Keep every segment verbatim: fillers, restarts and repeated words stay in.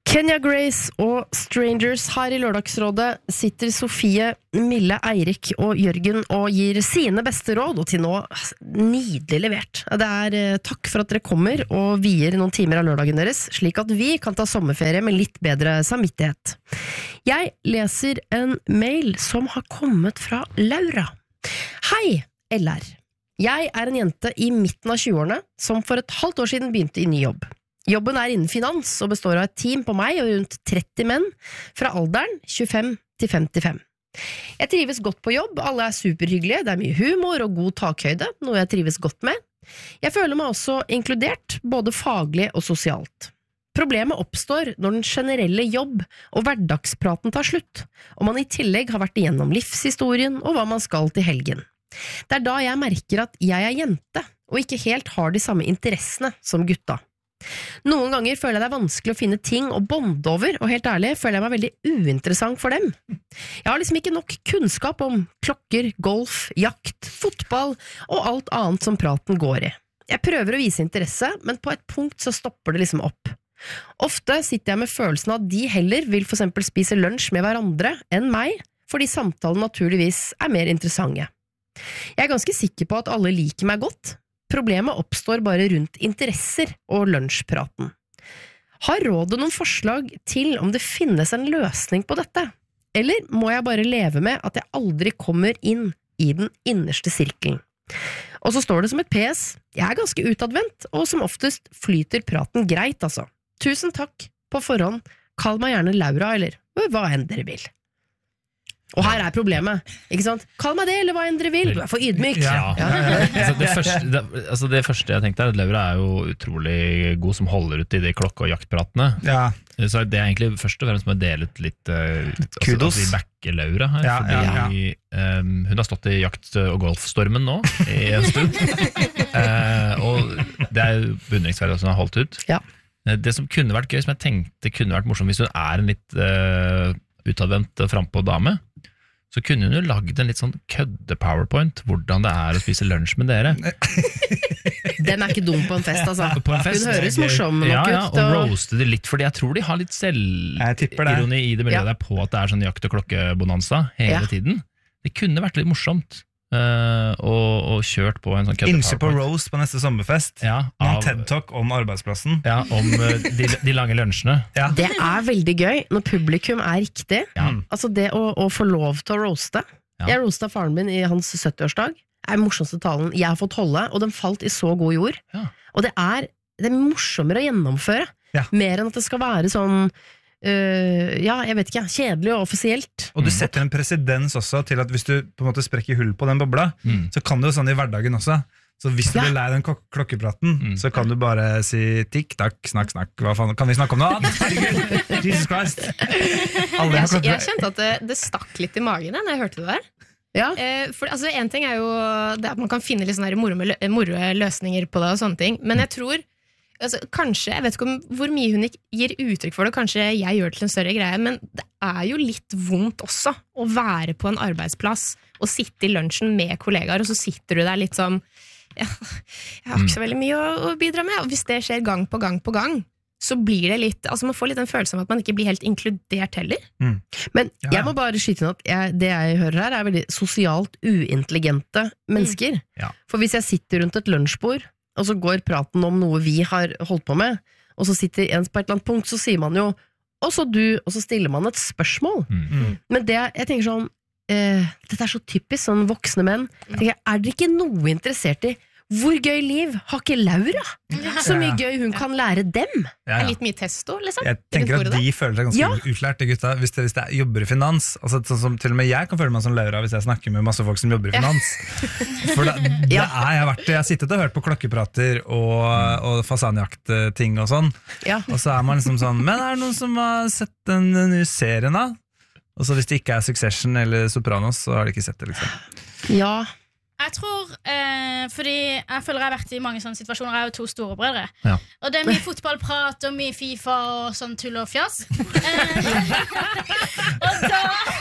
Kenya Grace og Strangers. Her i Lørdagsrådet sitter Sofie, Mille, Eirik og Jørgen og gir sine beste råd, og til nå nydelig levert. Det er eh, takk for at dere kommer og vier noen timer av lørdagen deres, slik at vi kan ta sommerferie med litt bedre samvittighet. Jeg leser en mail som har kommet fra Laura. Hei, L R. Jeg er en jente i midten av tjueårene som for et halvt år siden begynte i ny jobb. Jobben er innen finans og består av et team på meg og rundt tretti menn fra alderen tjuefem til femtifem. Jeg trives godt på jobb, alle er superhyggelige, det er mye humor og god takhøyde, noe jeg trives godt med. Jeg føler meg også inkludert, både faglig og sosialt. Problemet oppstår når den generelle jobb og hverdagspraten tar slutt, og man i tillegg har vært igjennom livshistorien og hva man skal til helgen. Det er da jeg merker at jeg er jente, og ikke helt har de samme interessene som gutta. Noen ganger føler jeg det er vanskelig å finne ting å bonde over, og helt ærlig føler jeg meg veldig uinteressant for dem. Jeg har liksom ikke nok kunnskap om klokker, golf, jakt, fotball og alt annet som praten går i. Jeg prøver å vise interesse, men på et punkt så stopper det liksom opp. Ofte sitter jeg med følelsen av at de heller vil for eksempel spise lunsj med hverandre enn meg, fordi samtalen naturligvis er mer interessante. Jeg er ganske sikker på at alle liker meg godt. Problemet oppstår bare rundt interesser og lunsjpraten. Har rådet noen forslag til om det finnes en løsning på dette? Eller må jeg bare leve med at jeg aldri kommer inn i den innerste sirkelen? Og så står det som et P S, jeg er ganske utadvendt, og som oftest flyter praten greit, altså. Tusen takk på forhånd, kall meg gjerne Laura, eller hva enn dere vil. Og her er problemet, ikke sant? Kall meg det, eller hva enn dere vil, du er for ydmyk. Ja. Ja. altså, det, første, det, altså det første jeg tenkte er at Laura er jo utrolig god som holder ut i de klokke- og jaktpratene. Ja. Så det er egentlig først og fremst med å dele ut litt, litt kudos. Altså, vi backer Laura her, ja, fordi ja, ja. Um, hun har stått i jakt- og golfstormen nå i en stund. uh, og det er jo beundringsverdig at hun har holdt ut. Ja. Det som kunne vært gøy, som jeg tenkte kunne vært morsomt hvis hun er en litt uh, utadvendt frampå dame, så kunne hun jo lagd en litt sånn kødde-powerpoint hvordan det er å spise lunsj med dere. Den er ikke dum på en fest, altså. På en fest. Hun høres morsom nok ja, ja, ut. Og, og roaste det litt, fordi jeg tror de har litt selvironi i det miljøet ja. Der på at det er sånn jakt- og klokkebonanza hele ja. Tiden. Det kunne vært litt morsomt. Uh, og, og kjørt på en sånn Innsjø på roast på neste sommerfest ja, av, en TED-talk om arbeidsplassen ja, om uh, de, de lange lunsjene ja. Det er veldig gøy når publikum er riktig ja. Altså det å, å få lov til å roaste ja. Jeg roastet faren min i hans syttiårsdag er morsomste talen jeg har fått holde og den falt i så god jord ja. Og det er, det er morsommere å gjennomføre ja. Mer enn at det skal være sånn Uh, ja, jeg vet ikke, kjedelig og offisielt. Og du setter en presedens også til at hvis du på en måte sprekker hull på den bobla, mm. så kan du jo sånn i hverdagen også. Så hvis du ja. Blir lei den klok- klokkepraten, mm. så kan du bare si tikk, takk, snakk, snakk. Hva faen, kan vi snakke om noe? Herregud, Jesus Christ. Alle jeg, jeg kjente at det, det stakk litt i magen når jeg hørte det der. Ja. Eh, for, altså, en ting er jo det at man kan finne litt sånne moro, moro løsninger på det og sånne ting, men jeg tror Altså, kanskje, jeg vet ikke om hvor mye hun gir uttrykk for det, kanskje jeg gjør det til en større greie, men det er jo litt vondt også å være på en arbeidsplass og sitte i lunsjen med kollegaer, og så sitter du der litt sånn ja, jeg har ikke så veldig mye å, å bidra med, og hvis det skjer gang på gang på gang, så blir det litt, altså man får litt den følelsen av at man ikke blir helt inkludert heller. Mm. Men ja. Jeg må bare skyte inn at jeg, det jeg hører her er veldig sosialt uintelligente mennesker. Mm. Ja. For hvis jeg sitter rundt et lunsjbord, og så går praten om noe vi har holdt på med, og så sitter en på et eller annet punkt, så sier man jo, og så du, og så stiller man et spørsmål. Mm. Men det, jeg tenker sånn, eh, dette er så typisk, sånn voksne menn, tenker, er dere ikke noe interessert i, hvor gøy liv har ikke Laura? Så mye gøy hun kan lære dem. Ja, ja. Litt mye testo, liksom. Jeg tenker at de føler seg ganske ja. Utlærte gutta, hvis det, hvis det jobber i finans, altså, sånn som til og med jeg kan føle meg som Laura hvis jeg snakker med masse folk som jobber i finans. For det, det ja. er, jeg, har vært, jeg har sittet og hørt på klokkeprater og, og fasanjakt-ting og sånn, ja. Og så er man liksom sånn, men er det noen som har sett den nye serien da? Og så hvis det ikke er Succession eller Sopranos, så har de ikke sett det, liksom. Ja. Jeg tror, eh, fordi jeg føler jeg har vært i mange sånne situasjoner. Jeg har jo to store brødre ja. Og det er mye fotballprat og mye FIFA og sånn tull og fjas. eh, og, da,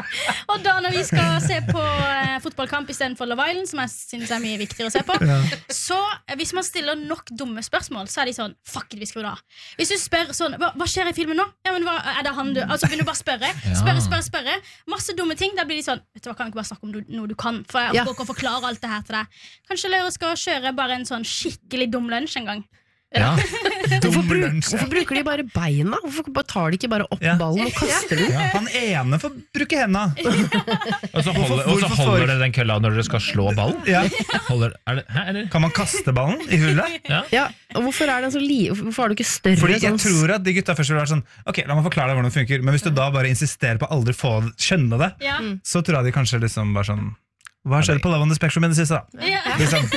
Og da når vi skal se på eh, fotballkamp I stedet for Love Island, som jeg synes er mye viktigere å se på, ja. Så eh, hvis man stiller nok dumme spørsmål, så er de sånn, fuck it, vi skrur det av. Hvis du spør sånn, hva, hva skjer I filmen nå? Ja, men hva, er det han du, altså begynner du bare spørre, spørre, spørre, spørre, masse dumme ting, da blir de sånn, vet du hva, kan vi ikke bare snakke om du, noe du kan, for jeg ja. Å forklare alt det her til deg. Kanskje Laura skal kjøre bare en sånn skikkelig dum lunsj en gang. Ja. Hvorfor, bruk, hvorfor bruker de bare beina? Hvorfor tar de ikke bare opp ja. Ballen og kaster den? Ja. Han ene får bruke hendene. Og så holder, og så holder dere den kølla når dere skal slå ballen? Ja. Holder, er det, hæ, er det? Kan man kaste ballen I hullet? Ja. Ja. Og hvorfor er den så li Hvorfor har du ikke større? Fordi jeg tror at de gutta først vil være sånn, ok, la meg forklare deg hvordan det funker, men hvis du da bare insisterer på å aldri få skjønne det, ja. Så tror jeg de kanskje liksom bare sånn, hva har skjedd på Love on the Spectrum I det siste da? Ja. Liksom.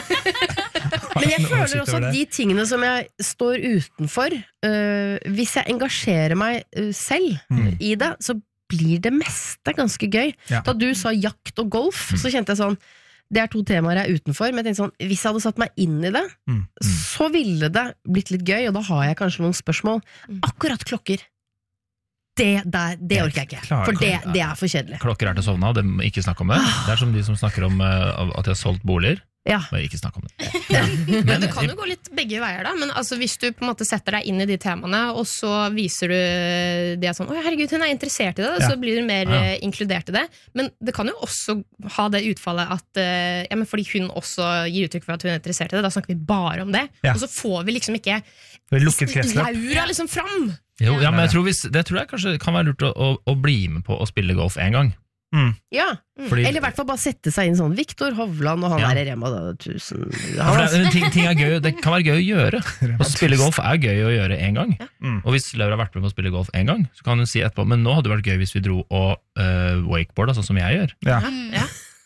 Men jeg føler også at de tingene som jeg står utenfor, øh, hvis jeg engasjerer meg øh, selv mm. I det, så blir det meste ganske gøy. Ja. Da du sa jakt og golf, mm. så kjente jeg sånn, det er to temaer jeg er utenfor, men jeg tenkte sånn, hvis jeg hadde satt meg inn I det, mm. så ville det blitt litt gøy, og da har jeg kanskje noen spørsmål. Akkurat klokker. Det, der, det orker jeg ikke, for det, det er for kjedelig. Klokker er til å sovne, og det må ikke snakke om det. Det er som de som snakker om uh, at de har solgt boliger. Ja. Bare ikke snakke om det. Ja. Men det kan jo gå litt begge veier da. Men altså, hvis du på en måte setter deg inn I de temaene, og så viser du det er sånn, å herregud, hun er interessert I det, ja. Så blir du mer ja. uh, inkludert I det. Men det kan jo også ha det utfallet at uh, ja, men fordi hun også gir uttrykk for at hun er interessert I det, da snakker vi bare om det. Ja. Og så får vi liksom ikke Laura liksom fram. Jo, ja, men jeg tror, hvis, det tror jeg kanskje kan være lurt å, å, å bli med på å spille golf en gang. Mm. Ja, mm. Fordi, eller I hvert fall bare sette seg inn sånn Victor Hovland og han ja. Er I Rema da, tusen ja, det, ting, ting er gøy, det kan være gøy å gjøre. Å spille golf er gøy å gjøre en gang ja. mm. Og hvis Laura har vært med på å spille golf en gang, så kan hun si etterpå, men nå hadde det vært gøy hvis vi dro og uh, wakeboarda sånn som jeg gjør ja. Ja.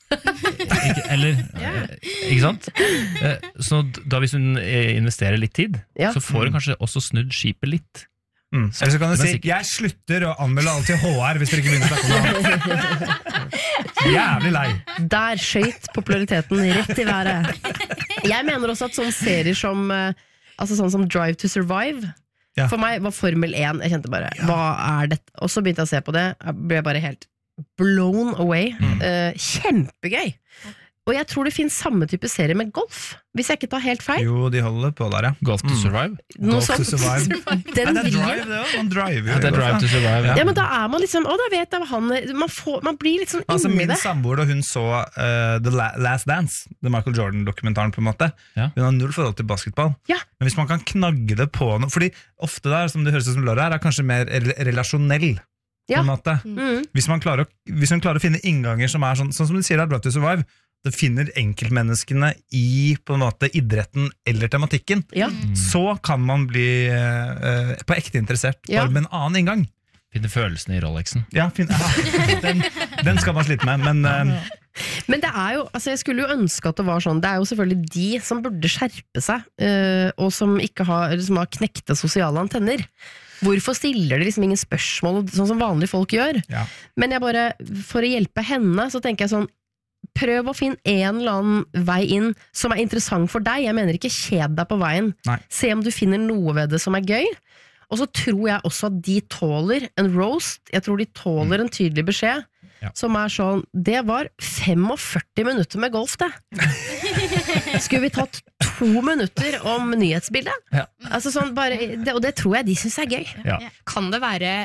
ikke, Eller ja. Ikke sant? Uh, så da hvis hun investerer litt tid ja. Så får hun kanskje også snudd skipet litt. Mm. Eller så kan du si, jeg slutter å anmelde alt til H R hvis dere ikke begynner å snakke om det. Jævlig lei. Der skjøt populariteten rett I været. Jeg mener også at sånne serier som altså sånn som Drive to Survive ja. For meg var Formel én, jeg kjente bare, ja. Hva er dette? Og så begynte jeg å se på det, jeg ble bare helt blown away. Mm. Uh, kjempegøy. Og jeg tror det finnes samme type serie med golf, hvis jeg ikke tar helt feil. Jo, de holder på der, ja. Golf to Survive? Mm. Golf to Survive. Den ja, det er drive, det også. Man driver jo. Ja, det er Drive to Survive, ja. Ja, men da er man liksom, å, da vet jeg han, man, får, man blir litt sånn altså, inni det. Min samboer, da hun så uh, The Last Dance, The Michael Jordan-dokumentaren på en måte, ja. Hun har null forhold til basketball. Ja. Men hvis man kan knagge det på noe, fordi ofte der, som det høres ut som Laura er, er kanskje mer relasjonell. Ja. På en måte. Mm. Hvis man klarer å, hvis man klarer å finne innganger som er sånn, sånn som du sier der, Drive to Survive, det finner enkeltmenneskene I på en måte idretten eller tematikken, ja. Så kan man bli eh, på ekte interessert, ja. Bare med en annen inngang. Finne følelsene I Rolexen. Ja, finne, ja den, den skal man slite med, men... Eh, men det er jo, altså jeg skulle jo ønske at det var sånn, det er jo selvfølgelig de som burde skjerpe seg, uh, og som ikke har, som har knekte sosiale antenner. Hvorfor stiller de liksom ingen spørsmål, sånn som vanlige folk gjør? Ja. Men jeg bare, for å hjelpe henne, så tenker jeg sånn, prøv å finne en eller annen vei inn som er interessant for deg. Jeg mener ikke kjed deg på veien. Nei. Se om du finner noe ved det som er gøy. Og så tror jeg også at de tåler en roast. Jeg tror de tåler en tydelig beskjed. Ja. Som er sånn, det var førtifem minutter med golf det. Skulle vi tatt to minutter om nyhetsbildet? Ja. Altså sånn, bare, det, og det tror jeg de synes er gøy. Ja. Kan det være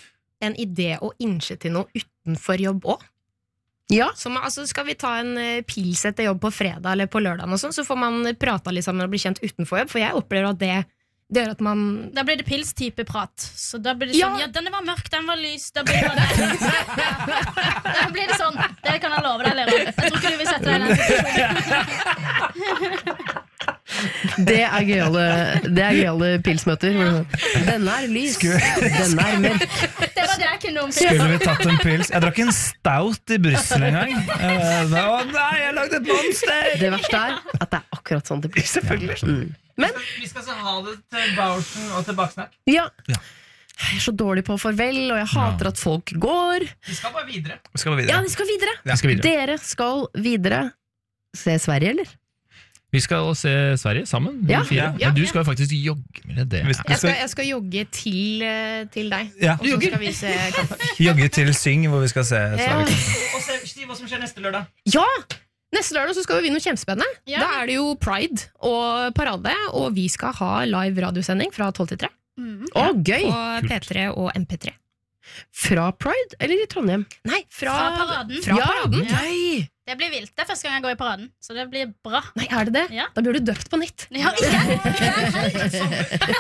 en idé å innse til noe utenfor jobb også? Ja. Så man, altså, skal vi ta en uh, pils etter jobb på fredag eller på lørdagen og sånn, så får man prata litt sammen og bli kjent utenfor jobb, for jeg opplever at det, det gjør at man... Da blir det pils-type prat, så da blir det sånn, ja, ja denne var mørk, den var lys, da blir det, da blir det sånn, det kan jeg love deg, Lera. Jeg tror ikke du vil sette deg I den situasjonen. Det er gøyale, det er gøyale pilsmøter. Denne er lys, denne er mørk. Det var det jeg kunne om pils. Skulle vi tatt en pils? Jeg drakk en stout I Brussel en gang. Å nei, jeg lagde et monster! Det verste er at det er akkurat sånn det blir. Selvfølgelig. Mm. Men vi skal så ha det til Bauersen og til Baksnakk. Ja. Ja. Jeg er så dårlig på farvel, og jeg hater ja. At folk går. Vi skal bare videre. Vi skal bare videre. Ja, vi skal videre. Ja. Skal videre. Dere skal videre. Se Sverige, eller? Vi skal se Sverige sammen, ja. Ja. Ja. Men du skal jo faktisk jogge med det. Jeg skal, jeg skal jogge til, til deg, ja. og så skal vi se kampen. Jogge til Syng, hvor vi skal se Sverige. Ja. Og se Stiv, hva som skjer neste lørdag? Ja! Neste lørdag så skal vi noe kjempespennende. Ja. Da er det jo Pride og Parade, og vi skal ha live radiosending fra tolv til tre. Mm. Å, gøy! På P tre og M P tre. Fra Pride eller i Trondheim? Nei, fra, fra Paraden. Fra ja, paraden. Nei. Det blir vilt. Det er første gang jeg går i Paraden, så det blir bra. Nei, er det det? Ja. Da blir du døpt på nytt. Ja, ikke.